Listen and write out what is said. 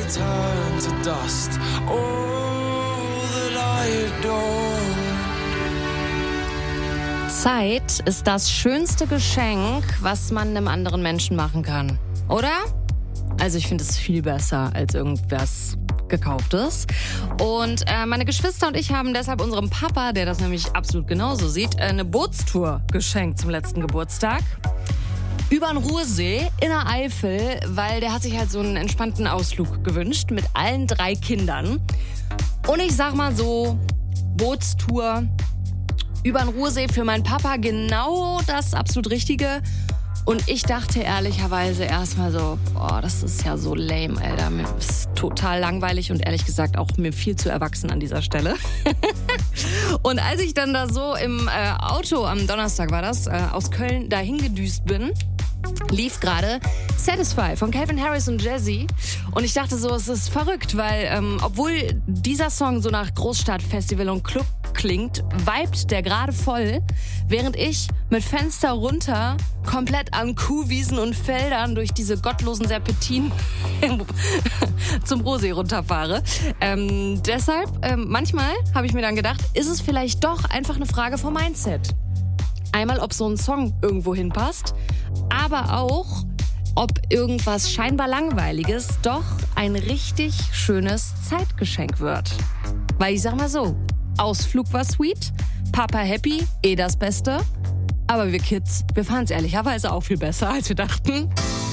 turn to dust. All that I adore. Zeit ist das schönste Geschenk, was man einem anderen Menschen machen kann. Oder? Also ich finde es viel besser als irgendwas Gekauftes. Und meine Geschwister und ich haben deshalb unserem Papa, der das nämlich absolut genauso sieht, eine Bootstour geschenkt zum letzten Geburtstag. Über den Ruhrsee in der Eifel, weil der hat sich halt so einen entspannten Ausflug gewünscht mit allen 3 Kindern. Und ich sag mal so, Bootstour über den Ruhrsee für meinen Papa genau das absolut Richtige. Und ich dachte ehrlicherweise erstmal so, boah, das ist ja so lame, Alter. Mir ist total langweilig und ehrlich gesagt auch mir viel zu erwachsen an dieser Stelle. Und als ich dann da so im Auto, am Donnerstag war das, aus Köln dahin gedüst bin, lief gerade Satisfy von Calvin Harris und Jazzy. Und ich dachte so, es ist verrückt, weil obwohl dieser Song so nach Großstadtfestival und Club klingt, vibet der gerade voll, während ich mit Fenster runter komplett an Kuhwiesen und Feldern durch diese gottlosen Serpentinen zum Rohrsee runterfahre. Deshalb, manchmal habe ich mir dann gedacht, ist es vielleicht doch einfach eine Frage vom Mindset. Einmal, ob so ein Song irgendwo hinpasst, aber auch, ob irgendwas scheinbar Langweiliges doch ein richtig schönes Zeitgeschenk wird. Weil ich sag mal so, Ausflug war sweet, Papa happy, das Beste. Aber wir Kids, wir fanden es ehrlicherweise auch viel besser, als wir dachten.